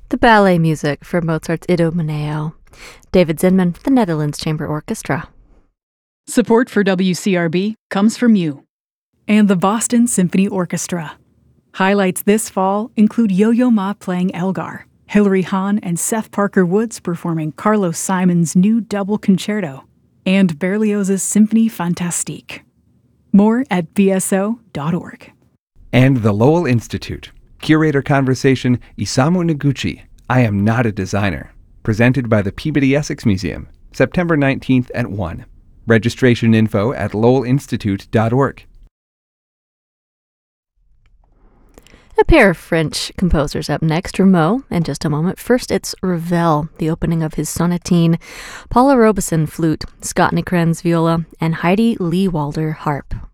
The ballet music for Mozart's Idomeneo. David Zinman, the Netherlands Chamber Orchestra. Support for WCRB comes from you. And the Boston Symphony Orchestra. Highlights this fall include Yo-Yo Ma playing Elgar, Hilary Hahn and Seth Parker Woods performing Carlos Simon's new double concerto, and Berlioz's Symphonie Fantastique. More at bso.org. And the Lowell Institute. Curator Conversation Isamu Noguchi, I Am Not a Designer. Presented by the Peabody Essex Museum, September 19th at 1. Registration info at lowellinstitute.org. A pair of French composers up next, Rameau, in just a moment. First, it's Ravel, the opening of his sonatine, Paula Robeson, flute, Scott Nickrens, viola, and Heidi Lee Walder, harp.